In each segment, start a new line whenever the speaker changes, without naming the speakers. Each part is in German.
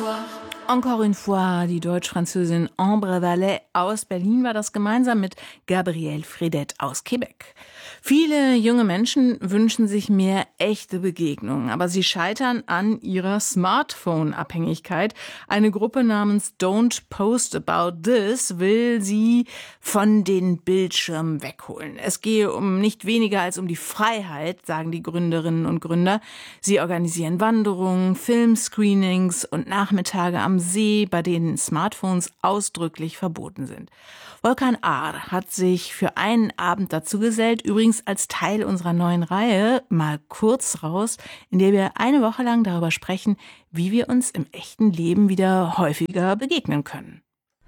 Encore une fois, die Deutsch-Französin Ambre Vallet aus Berlin war das gemeinsam mit Gabrielle Fredette aus Quebec. Viele junge Menschen wünschen sich mehr echte Begegnungen, aber sie scheitern an ihrer Smartphone-Abhängigkeit. Eine Gruppe namens Don't Post About This will sie von den Bildschirmen wegholen. Es gehe um nicht weniger als um die Freiheit, sagen die Gründerinnen und Gründer. Sie organisieren Wanderungen, Filmscreenings und Nachmittage am See, bei denen Smartphones ausdrücklich verboten sind. Volkan Ağar hat sich für einen Abend dazu gesellt, übrigens als Teil unserer neuen Reihe Mal kurz raus, in der wir eine Woche lang darüber sprechen, wie wir uns im echten Leben wieder häufiger begegnen können.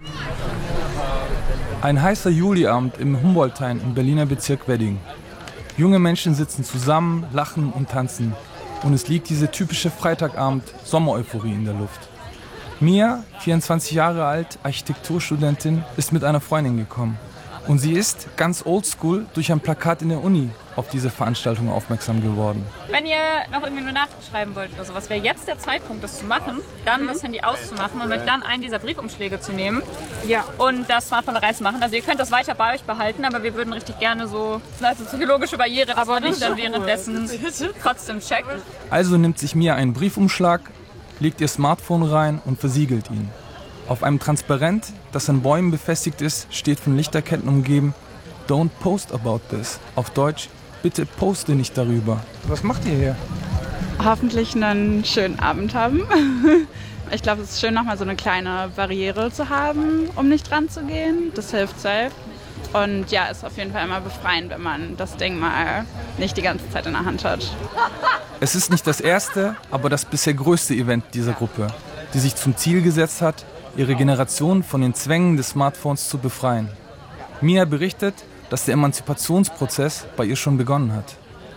Ein heißer Juliabend im Humboldthain im Berliner Bezirk Wedding. Junge Menschen sitzen zusammen, lachen und tanzen. Und es liegt diese typische Freitagabend-Sommereuphorie in der Luft. Mia, 24 Jahre alt, Architekturstudentin, ist mit einer Freundin gekommen. Und sie ist, ganz oldschool, durch ein Plakat in der Uni auf diese Veranstaltung aufmerksam geworden.
Wenn ihr noch irgendwie eine Nachricht schreiben wollt oder sowas, wäre jetzt der Zeitpunkt, das zu machen, dann das Handy auszumachen und dann einen dieser Briefumschläge zu nehmen und das Smartphone reinzumachen. Also ihr könnt das weiter bei euch behalten, aber wir würden richtig gerne so, also psychologische Barriere, dass man nicht dann währenddessen trotzdem checken.
Also nimmt sich Mia einen Briefumschlag, legt ihr Smartphone rein und versiegelt ihn. Auf einem Transparent, das an Bäumen befestigt ist, steht von Lichterketten umgeben: Don't post about this. Auf Deutsch: bitte poste nicht darüber. Was macht ihr hier?
Hoffentlich einen schönen Abend haben. Ich glaube, es ist schön, nochmal so eine kleine Barriere zu haben, um nicht dran zu gehen. Das hilft sehr. Und ja, ist auf jeden Fall immer befreiend, wenn man das Ding mal nicht die ganze Zeit in der Hand hat.
Es ist nicht das erste, aber das bisher größte Event dieser Gruppe, die sich zum Ziel gesetzt hat, ihre Generation von den Zwängen des Smartphones zu befreien. Mia berichtet, dass der Emanzipationsprozess bei ihr schon begonnen hat.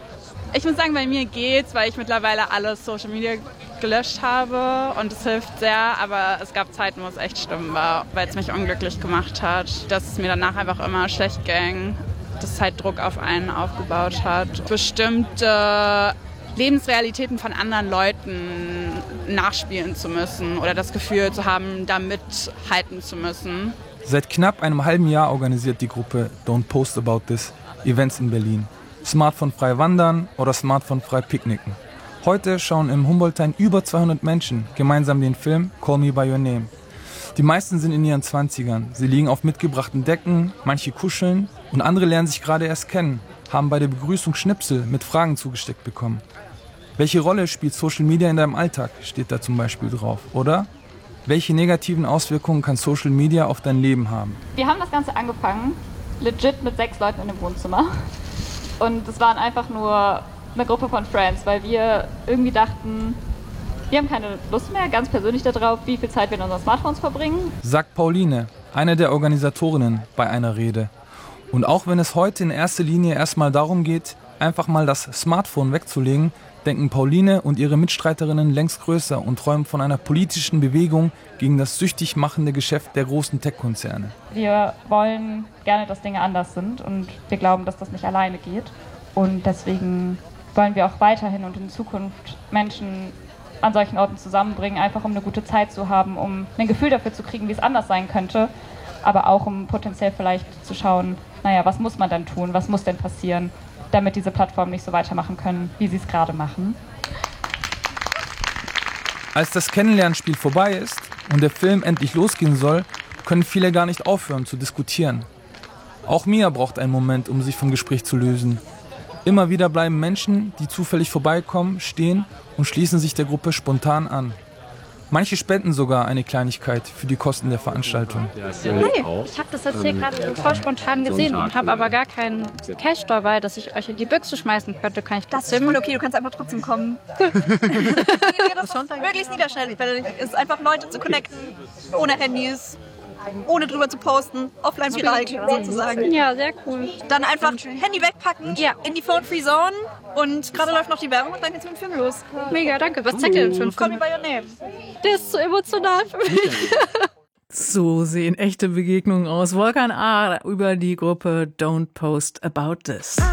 Ich muss sagen, bei mir geht's, weil ich mittlerweile alle Social Media gelöscht habe und es hilft sehr, aber es gab Zeiten, wo es echt schlimm war, weil es mich unglücklich gemacht hat, dass es mir danach einfach immer schlecht ging, dass es halt Druck auf einen aufgebaut hat. Bestimmte Lebensrealitäten von anderen Leuten nachspielen zu müssen oder das Gefühl zu haben, da mithalten zu müssen.
Seit knapp einem halben Jahr organisiert die Gruppe Don't Post About This Events in Berlin. Smartphone-frei wandern oder Smartphone-frei picknicken. Heute schauen im Humboldthain über 200 Menschen gemeinsam den Film Call Me By Your Name. Die meisten sind in ihren 20ern. Sie liegen auf mitgebrachten Decken, manche kuscheln und andere lernen sich gerade erst kennen, haben bei der Begrüßung Schnipsel mit Fragen zugesteckt bekommen. Welche Rolle spielt Social Media in deinem Alltag, steht da zum Beispiel drauf, oder? Welche negativen Auswirkungen kann Social Media auf dein Leben haben?
Wir haben das Ganze angefangen, legit mit 6 Leuten in dem Wohnzimmer. Und es waren einfach nur eine Gruppe von Friends, weil wir irgendwie dachten, wir haben keine Lust mehr, ganz persönlich darauf, wie viel Zeit wir in unseren Smartphones verbringen.
Sagt Pauline, eine der Organisatorinnen bei einer Rede. Und auch wenn es heute in erster Linie erstmal darum geht, einfach mal das Smartphone wegzulegen, denken Pauline und ihre Mitstreiterinnen längst größer und träumen von einer politischen Bewegung gegen das süchtig machende Geschäft der großen Tech-Konzerne.
Wir wollen gerne, dass Dinge anders sind und wir glauben, dass das nicht alleine geht. Und deswegen wollen wir auch weiterhin und in Zukunft Menschen an solchen Orten zusammenbringen, einfach um eine gute Zeit zu haben, um ein Gefühl dafür zu kriegen, wie es anders sein könnte, aber auch um potenziell vielleicht zu schauen, naja, was muss man denn tun, was muss denn passieren, damit diese Plattformen nicht so weitermachen können, wie sie es gerade machen.
Als das Kennenlernspiel vorbei ist und der Film endlich losgehen soll, können viele gar nicht aufhören zu diskutieren. Auch Mia braucht einen Moment, um sich vom Gespräch zu lösen. Immer wieder bleiben Menschen, die zufällig vorbeikommen, stehen und schließen sich der Gruppe spontan an. Manche spenden sogar eine Kleinigkeit für die Kosten der Veranstaltung.
Hey, ich habe das jetzt hier gerade voll spontan gesehen und habe aber gar keinen Cash dabei, dass ich euch in die Büchse schmeißen könnte. Kann ich
das ist voll okay, du kannst einfach trotzdem kommen. Das ist möglichst niederschwellig. Es ist einfach Leute zu connecten, ohne Handys, ohne drüber zu posten, offline viral sozusagen.
Ja, sehr cool.
Dann einfach Handy wegpacken, in die Phone-Free Zone und gerade läuft noch die Werbung und dann geht's mit dem Film los.
Mega, danke. Was zeigt ihr denn für einen
Call
Film?
Me By Your Name.
Der ist so emotional für mich.
So sehen echte Begegnungen aus. Volkan Ağar über die Gruppe Don't Post About This.